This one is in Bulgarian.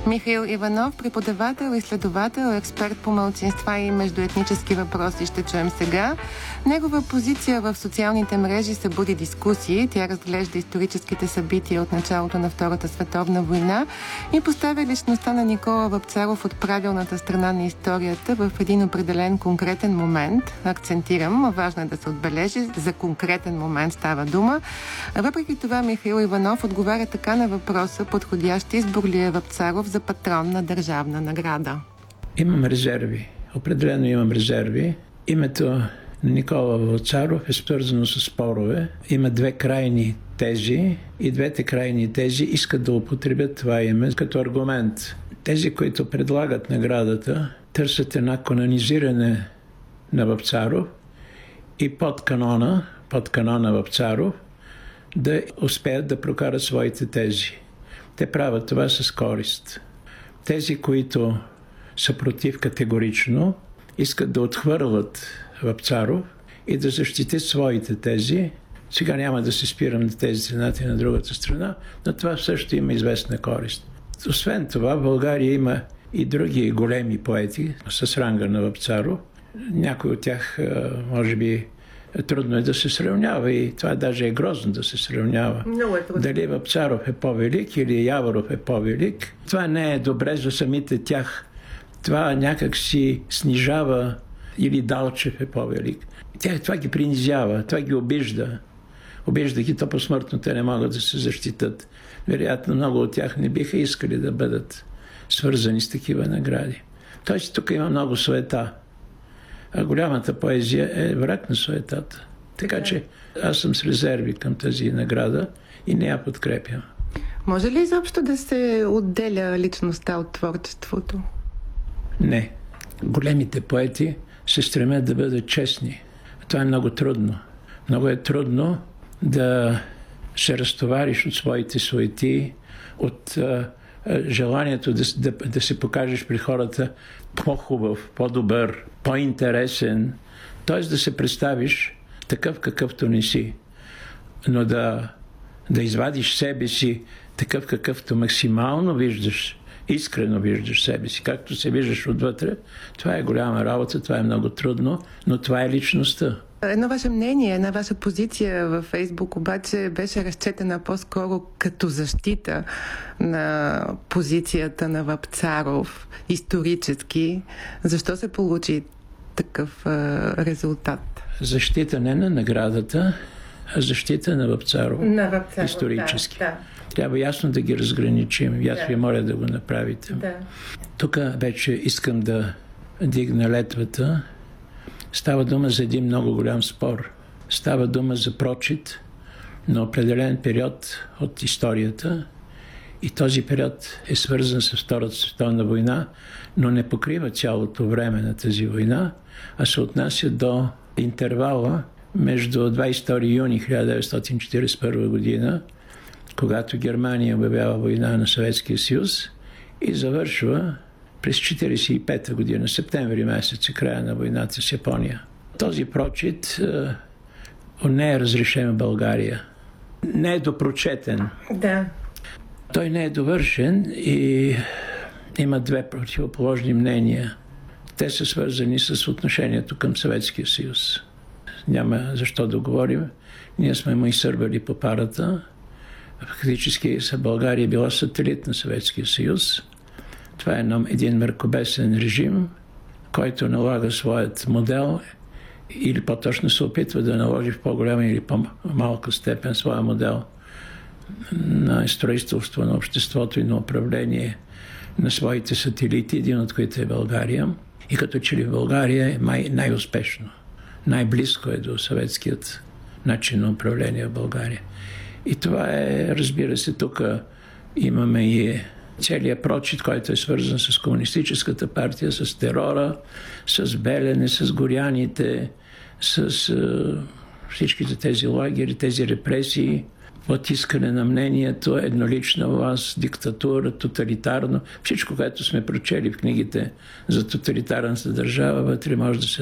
Михаил Иванов, преподавател, изследовател, експерт по малцинства и междуетнически въпроси, ще чуем сега. Негова позиция в социалните мрежи събуди дискусии. Тя разглежда историческите събития от началото на Втората световна война и поставя личността на Никола Вапцаров от правилната страна на историята в един определен конкретен момент. Акцентирам, важно е да се отбележи, за конкретен момент става дума. Въпреки това Михаил Иванов отговаря така на въпроса: подходящ избор ли е Вапцаров за патрон на държавна награда? Имам резерви. Определено имам резерви. Името на Никола Вапцаров е свързано с спорове. Има две крайни тези и двете крайни тези искат да употребят това име като аргумент. Тези, които предлагат наградата, търсят една канонизиране на Вапцаров и под канона Вапцаров да успеят да прокарат своите тези. Те правят това с корист. Тези, които са против категорично, искат да отхвърлят Вапцаров и да защитят своите тези. Сега няма да се спирам на тези едната и на другата страна, но това също има известна корист. Освен това, в България има и други големи поети с ранга на Вапцаров. Някой от тях, може би, трудно е да се сравнява и това даже е грозно да се сравнява. Дали Вапцаров е по-велик или Яворов е по-велик, това не е добре за самите тях. Това някак си снижава, или Далчев е по-велик. Това ги принизява, това ги обижда. Обижда ги, то посмъртно те не могат да се защитат. Вероятно много от тях не биха искали да бъдат свързани с такива награди. Тоест тук има много суета. А голямата поезия е враг на суетата. Така че аз съм с резерви към тази награда и не я подкрепям. Може ли изобщо да се отделя личността от творчеството? Не. Големите поети се стремят да бъдат честни. Това е много трудно. Много е трудно да се разтовариш от своите суети, от желанието да се покажеш при хората по-хубав, по-добър, по-интересен, т.е. да се представиш такъв какъвто не си, но да извадиш себе си такъв какъвто максимално виждаш, искрено виждаш себе си, както се виждаш отвътре. Това е голяма работа, това е много трудно, но това е личността. Едно ваше мнение, една ваша позиция във Фейсбук обаче беше разчетена по-скоро като защита на позицията на Вапцаров исторически. Защо се получи такъв резултат? Защита не на наградата, а защита на Вапцаров. Исторически. Да. Трябва ясно да ги разграничим. И аз ви моля да го направите. Да. Тук вече искам да дигна летвата. Става дума за един много голям спор. Става дума за прочит на определен период от историята и този период е свързан с Втората световна война, но не покрива цялото време на тази война, а се отнася до интервала между 22 юни 1941 година, когато Германия обявява война на Съветския съюз и завършва през 1945 година, септември месец, края на войната с Япония. Този прочит не е разрешен в България. Не е допрочетен. Да. Той не е довършен и има две противоположни мнения. Те са свързани с отношението към Съветския съюз. Няма защо да говорим. Ние сме му изсърбали по парата. Фактически България е била сателит на Съветския съюз. Това е един мракобесен режим, който налага своят модел или по-точно се опитва да наложи в по-голяма или по-малка степен своя модел на строителство на обществото и на управление на своите сателити, един от които е България. И като че ли в България е най-успешно, най-близко е до съветският начин на управление в България. И това е, разбира се, тук имаме и целият прочит, който е свързан с комунистическата партия, с терора, с Белене, с горяните, с всичките тези лагери, тези репресии, потискане на мнението, еднолична власт, диктатура, тоталитарно. Всичко, което сме прочели в книгите за тоталитарната държава, вътре може да се